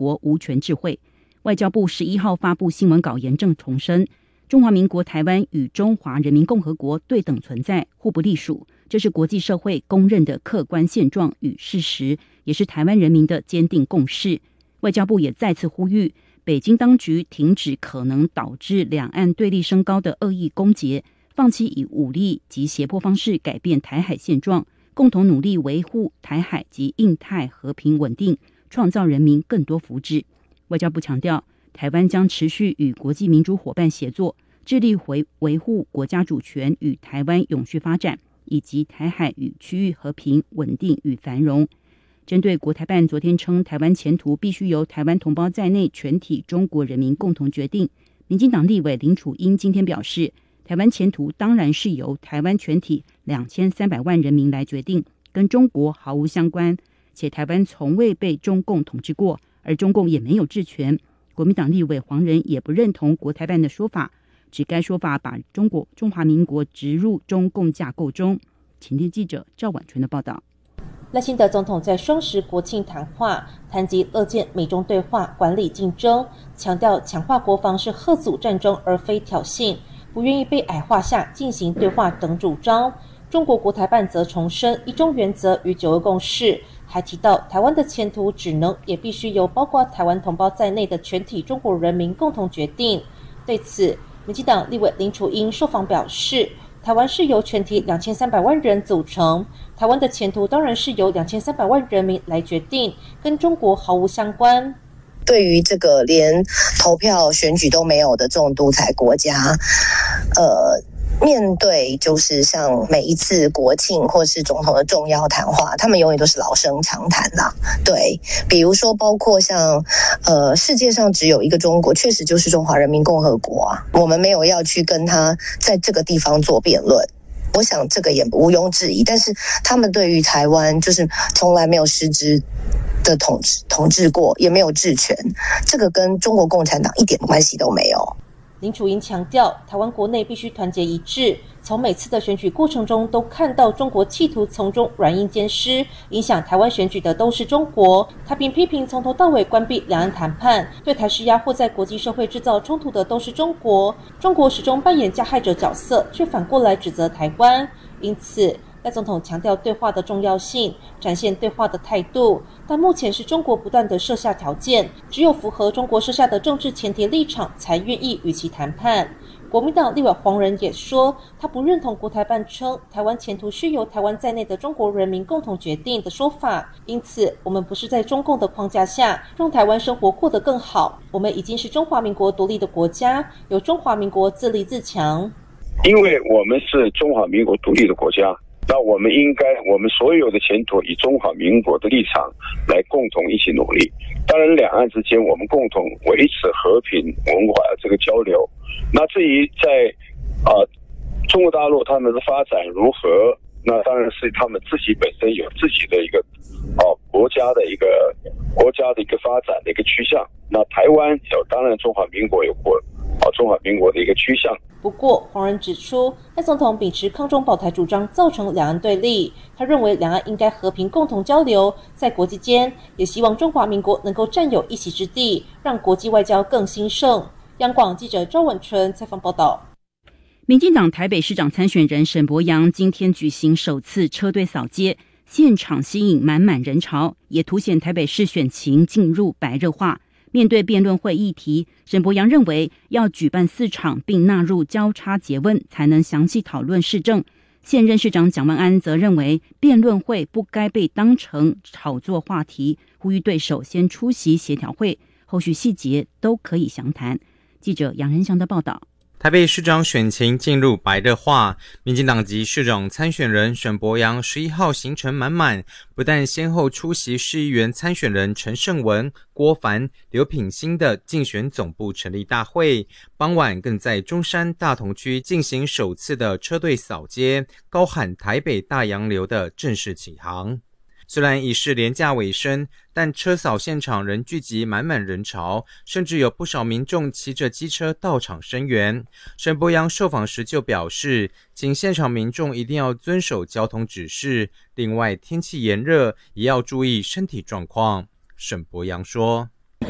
国无权智慧。外交部11号发布新闻稿严正重申，中华民国台湾与中华人民共和国对等存在，互不隶属，这是国际社会公认的客观现状与事实，也是台湾人民的坚定共识。外交部也再次呼吁北京当局停止可能导致两岸对立升高的恶意攻讦，放弃以武力及胁迫方式改变台海现状，共同努力维护台海及印太和平稳定，创造人民更多福祉。外交部强调，台湾将持续与国际民主伙伴协作，致力维护国家主权与台湾永续发展，以及台海与区域和平稳定与繁荣。针对国台办昨天称台湾前途必须由台湾同胞在内全体中国人民共同决定，民进党立委林楚英今天表示，台湾前途当然是由台湾全体2300万人民来决定，跟中国毫无相关，且台湾从未被中共统治过，而中共也没有治权。国民党立委黄仁也不认同国台办的说法，指该说法把中华民国植入中共架构中。请听记者赵婉纯的报道。 赖清德总统在双十国庆谈话谈及乐见美中对话、管理竞争，强调强化国防是嚇阻战争而非挑衅，不愿意被矮化下进行对话等主张。中国国台办则重申一中原则与九二共识，还提到台湾的前途只能也必须由包括台湾同胞在内的全体中国人民共同决定。对此，民进党立委林楚英受访表示，台湾是由全体2300万人组成，台湾的前途当然是由2300万人民来决定，跟中国毫无相关。 对于这个连投票选举都没有的这种独裁国家，面对就是像每一次国庆或是总统的重要谈话，他们永远都是老生常谈啦。对，比如说包括像世界上只有一个中国，确实就是中华人民共和国啊，我们没有要去跟他在这个地方做辩论。我想这个也毋庸置疑，但是他们对于台湾就是从来没有实质的统治过，也没有治权，这个跟中国共产党一点关系都没有。 林楚英强调，台湾国内必须团结一致，从每次的选举过程中都看到中国企图从中软硬兼施，影响台湾选举的都是中国。他并批评从头到尾关闭两岸谈判，对台施压或在国际社会制造冲突的都是中国。中国始终扮演加害者角色，却反过来指责台湾。因此赖总统强调对话的重要性，展现对话的态度，但目前是中国不断地设下条件，只有符合中国设下的政治前提立场，才愿意与其谈判。国民党立委黄仁也说，他不认同国台办称台湾前途需由台湾在内的中国人民共同决定的说法，因此我们不是在中共的框架下让台湾生活过得更好，我们已经是中华民国独立的国家，由中华民国自立自强。 因为我们是中华民国独立的国家，那我们所有的前途以中华民国的立场来共同一起努力。当然两岸之间我们共同维持和平文化这个交流。那至于在中国大陆他们的发展如何，那当然是他们自己本身有自己的一个国家的一个发展的一个趋向。那台湾当然中华民国有中华民国的一个趋向。 不过黄仁指出，赖总统秉持抗中保台主张造成两岸对立，他认为两岸应该和平共同交流，在国际间也希望中华民国能够占有一席之地，让国际外交更兴盛。央广记者周婉纯采访报道。 民进党台北市长参选人沈伯洋今天举行首次车队扫街，现场吸引满满人潮，也凸显台北市选情进入白热化。面对辩论会议题，沈伯洋认为要举办4场并纳入交叉诘问，才能详细讨论市政。现任市长蒋万安则认为辩论会不该被当成炒作话题，呼吁对手先出席协调会，后续细节都可以详谈。记者杨仁祥的报道。 台北市长选情进入白热化，民进党籍市长参选人沈伯洋11号行程满满，不但先后出席市议员参选人陈胜文、郭凡、刘品欣的竞选总部成立大会，傍晚更在中山大同区进行首次的车队扫街，高喊台北大洋流的正式起航。虽然已是连假尾声，但车扫现场仍聚集满满人潮，甚至有不少民众骑着机车到场声援。沈伯洋受访时就表示，请现场民众一定要遵守交通指示，另外天气炎热，也要注意身体状况。沈伯洋说，